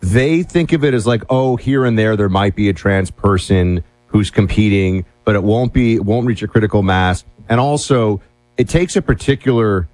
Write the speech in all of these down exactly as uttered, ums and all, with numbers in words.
they think of it as like, oh, here and there, there might be a trans person who's competing, but it won't be, it won't reach a critical mass. And also, it takes a particular,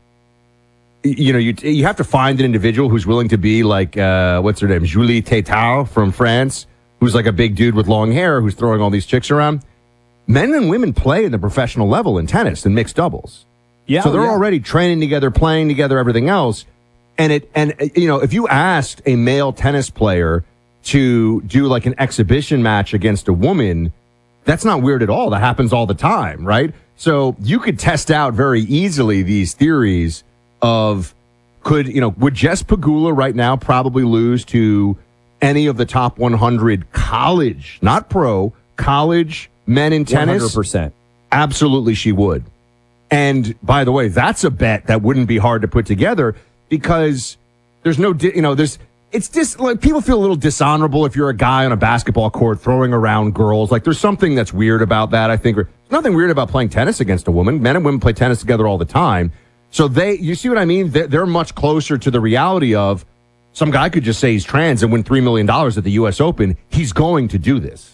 you know, you you have to find an individual who's willing to be like, uh, what's her name, Julie Tétard from France, who's like a big dude with long hair who's throwing all these chicks around. Men and women play in the professional level in tennis and mixed doubles. Yeah, so they're yeah. already training together, playing together, everything else. And it, and you know, if you asked a male tennis player to do like an exhibition match against a woman, that's not weird at all. That happens all the time, right? So you could test out very easily these theories of could, you know, would Jess Pegula right now probably lose to any of the top one hundred college, not pro, college men in tennis? one hundred percent. Absolutely she would. And by the way, that's a bet that wouldn't be hard to put together. Because there's no, di- you know, there's, it's just like people feel a little dishonorable if you're a guy on a basketball court throwing around girls. Like there's something that's weird about that, I think. There's nothing weird about playing tennis against a woman. Men and women play tennis together all the time. So they, you see what I mean? They're, they're much closer to the reality of some guy could just say he's trans and win three million dollars at the U S Open. He's going to do this.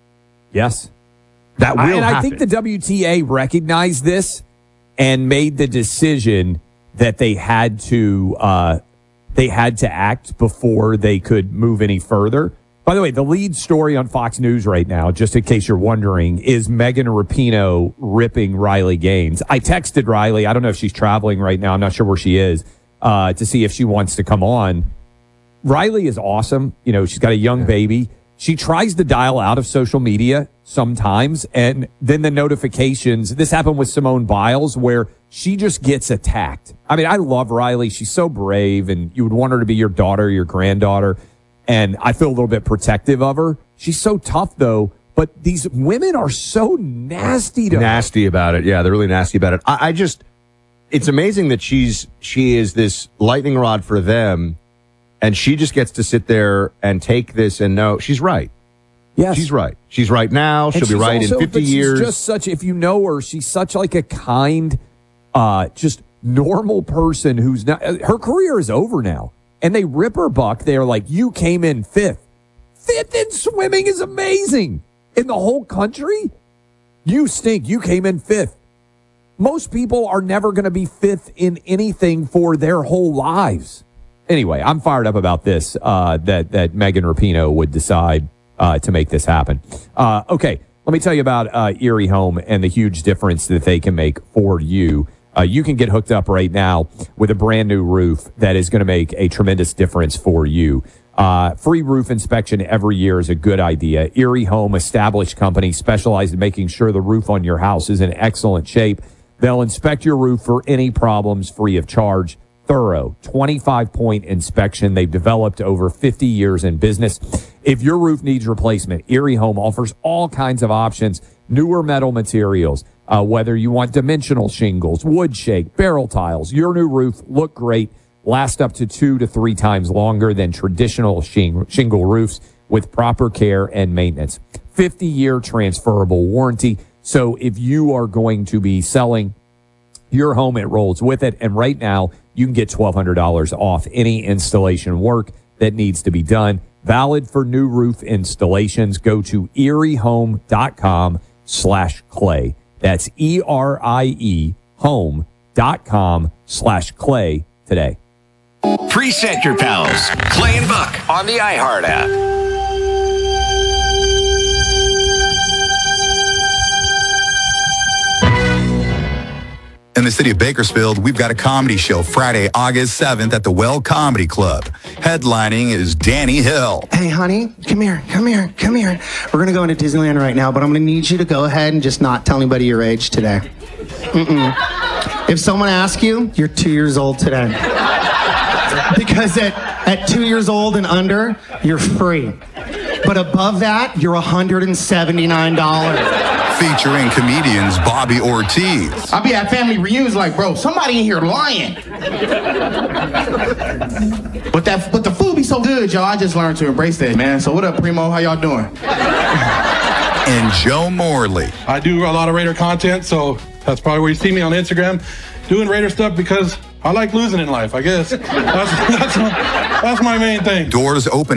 Yes. That will I, and happen. I think the W T A recognized this and made the decision that they had to uh, they had to act before they could move any further. By the way, the lead story on Fox News right now, just in case you're wondering, is Megan Rapinoe ripping Riley Gaines. I texted Riley. I don't know if she's traveling right now. I'm not sure where she is, uh, to see if she wants to come on. Riley is awesome. You know, she's got a young baby. She tries to dial out of social media sometimes, and then the notifications. This happened with Simone Biles, where she just gets attacked. I mean, I love Riley. She's so brave, and you would want her to be your daughter, your granddaughter, and I feel a little bit protective of her. She's so tough, though, but these women are so nasty to her. Nasty about it. Yeah, they're really nasty about it. I, I just, it's amazing that she's she is this lightning rod for them, and she just gets to sit there and take this and know she's right. Yes. She's right. She's right now. She'll And be she's right also, in fifty but years. She's just such, if you know her, she's such like a kind, uh, just normal person who's not, her career is over now. And they rip her buck. They're like, you came in fifth. Fifth in swimming is amazing. In the whole country, you stink. You came in fifth. Most people are never going to be fifth in anything for their whole lives. Anyway, I'm fired up about this, uh, that, that Megan Rapinoe would decide Uh, to make this happen. Uh, okay, let me tell you about uh, Erie Home and the huge difference that they can make for you. Uh, you can get hooked up right now with a brand new roof that is going to make a tremendous difference for you. Uh, free roof inspection every year is a good idea. Erie Home, established company, specialized in making sure the roof on your house is in excellent shape. They'll inspect your roof for any problems free of charge. Thorough twenty-five point inspection. They've developed over fifty years in business. If your roof needs replacement, Erie Home offers all kinds of options, newer metal materials, uh, whether you want dimensional shingles, wood shake, barrel tiles. Your new roof look great, last up to two to three times longer than traditional shing- shingle roofs with proper care and maintenance. fifty-year transferable warranty. So if you are going to be selling your home, it rolls with it. And right now, you can get twelve hundred dollars off any installation work that needs to be done. Valid for new roof installations. Go to eriehome.com slash clay. That's E-R-I-E home.com slash clay today. Preset your pals. Clay and Buck on the iHeart app. In the city of Bakersfield, we've got a comedy show Friday, August seventh at the Well Comedy Club. Headlining is Danny Hill. Hey, honey, come here, come here, come here. We're going to go into Disneyland right now, but I'm going to need you to go ahead and just not tell anybody your age today. Mm-mm. If someone asks you, you're two years old today. Because at, at two years old and under, you're free. But above that, you're one hundred seventy-nine dollars. Featuring comedians Bobby Ortiz. I'll be at family reunions like, bro, somebody in here lying. But that, but the food be so good, y'all. I just learned to embrace that, man. So what up, Primo? How y'all doing? And Joe Morley. I do a lot of Raider content, so that's probably where you see me on Instagram doing Raider stuff because I like losing in life, I guess. That's, that's, my, that's my main thing. Doors open